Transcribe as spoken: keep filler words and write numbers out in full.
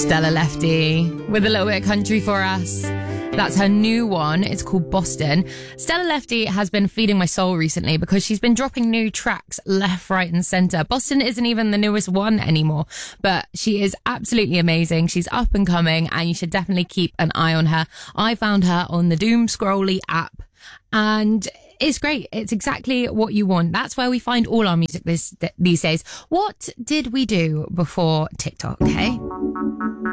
Stella Lefty with a little bit of country for us. That's her new one. It's called Boston. Stella Lefty has been feeding my soul recently because she's been dropping new tracks left, right and centre. Boston isn't even the newest one anymore, but she is absolutely amazing. She's up and coming and you should definitely keep an eye on her. I found her on the Doom Scrolly app and it's great. It's exactly what you want. That's where we find all our music this, these days. What did we do before TikTok, okay?